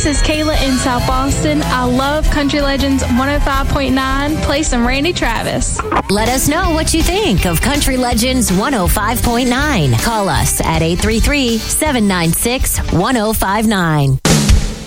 this is Kayla in South Boston. I love Country Legends 105.9. Play some Randy Travis. Let us know what you think of Country Legends 105.9. Call us at 833-796-1059.